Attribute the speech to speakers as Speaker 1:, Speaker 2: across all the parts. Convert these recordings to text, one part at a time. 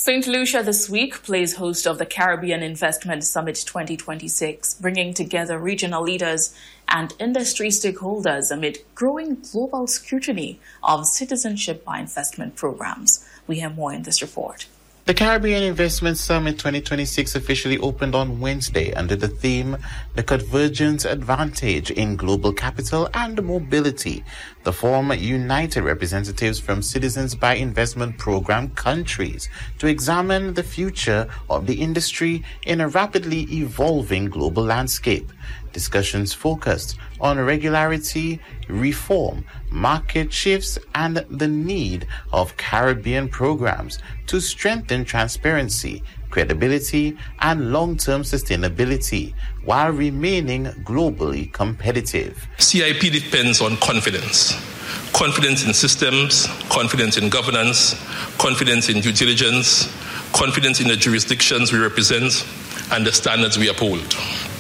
Speaker 1: St. Lucia this week plays host of the Caribbean Investment Summit 2026, bringing together regional leaders and industry stakeholders amid growing global scrutiny of citizenship by investment programs. We hear more in this report.
Speaker 2: The Caribbean Investment Summit 2026 officially opened on Wednesday under the theme, The Convergence Advantage in Global Capital and Mobility. The forum united representatives from Citizens by Investment Program countries to examine the future of the industry in a rapidly evolving global landscape. Discussions focused on regularity, reform, market shifts, and the need of Caribbean programs to strengthen transparency, credibility, and long-term sustainability while remaining globally competitive.
Speaker 3: CIP depends on confidence. Confidence in systems, confidence in governance, confidence in due diligence, confidence in the jurisdictions we represent, and the standards we uphold.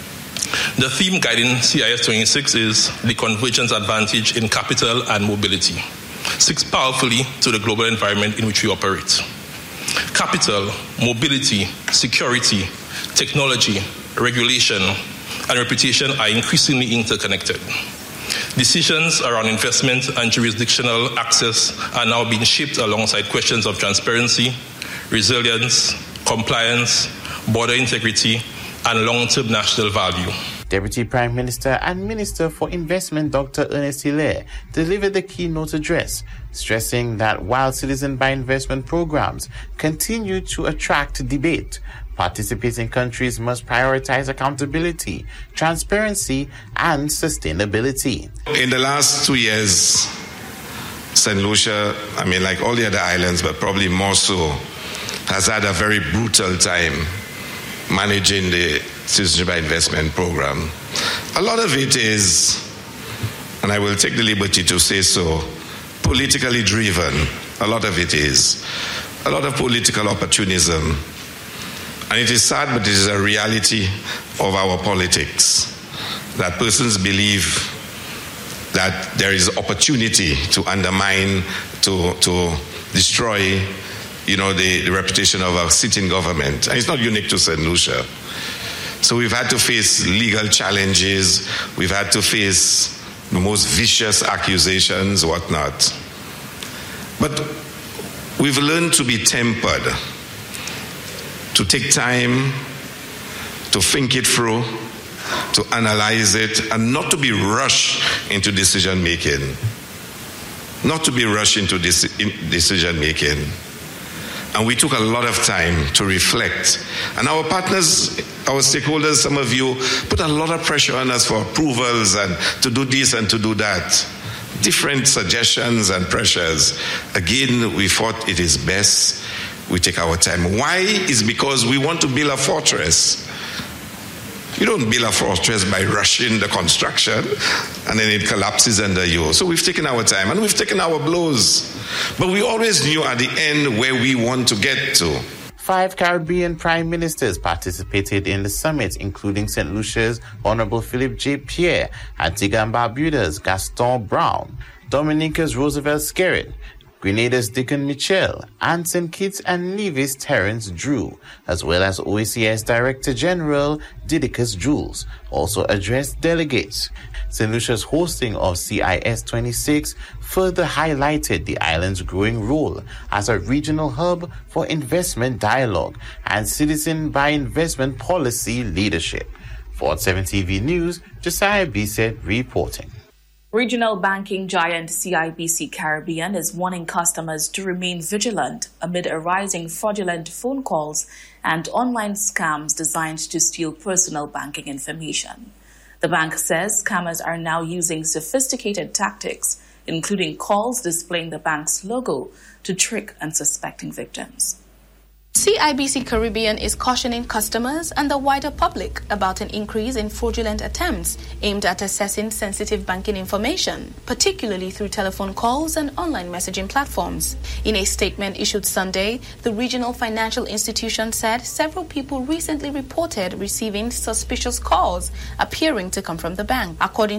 Speaker 3: The theme guiding CIS 26 is the convergence advantage in capital and mobility. Speaks powerfully to the global environment in which we operate. Capital, mobility, security, technology, regulation, and reputation are increasingly interconnected. Decisions around investment and jurisdictional access are now being shaped alongside questions of transparency, resilience, compliance, border integrity, and long-term national value.
Speaker 2: Deputy Prime Minister and Minister for Investment Dr. Ernest Hilaire delivered the keynote address, stressing that while citizen by investment programs continue to attract debate, participating countries must prioritize accountability, transparency, and sustainability.
Speaker 4: In the last 2 years, St. Lucia, like all the other islands, but probably more so, has had a very brutal time managing the Citizenship by Investment Program. A lot of it is, and I will take the liberty to say so, politically driven. A lot of it is. A lot of political opportunism. And it is sad, but it is a reality of our politics, that persons believe that there is opportunity to undermine, to destroy the reputation of our sitting government. And it's not unique to St. Lucia. So we've had to face legal challenges. We've had to face the most vicious accusations, whatnot. But we've learned to be tempered, to take time, to think it through, to analyze it, and not to be rushed into decision making. Not to be rushed into decision making. And we took a lot of time to reflect. And our partners, our stakeholders, some of you, put a lot of pressure on us for approvals and to do this and to do that. Different suggestions and pressures. Again, we thought it is best we take our time. Why? Is because we want to build a fortress. You don't build a fortress by rushing the construction and then it collapses under you. So we've taken our time and we've taken our blows. But we always knew at the end where we want to get to.
Speaker 2: 5 Caribbean prime ministers participated in the summit, including St. Lucia's Honorable Philip J. Pierre, Antigua and Barbuda's Gaston Brown, Dominica's Roosevelt Skerrit, Grenada's Dickon Mitchell, and St. Kitts and Nevis' Terence Drew, as well as OECS Director General Didicus Jules, also addressed delegates. St. Lucia's hosting of CIS 26 further highlighted the island's growing role as a regional hub for investment dialogue and citizen by investment policy leadership. For 7 TV News, Josiah Bisset reporting.
Speaker 1: Regional banking giant CIBC Caribbean is warning customers to remain vigilant amid arising fraudulent phone calls and online scams designed to steal personal banking information. The bank says scammers are now using sophisticated tactics, including calls displaying the bank's logo, to trick unsuspecting victims.
Speaker 5: CIBC Caribbean is cautioning customers and the wider public about an increase in fraudulent attempts aimed at accessing sensitive banking information, particularly through telephone calls and online messaging platforms. In a statement issued Sunday, the regional financial institution said several people recently reported receiving suspicious calls appearing to come from the bank. According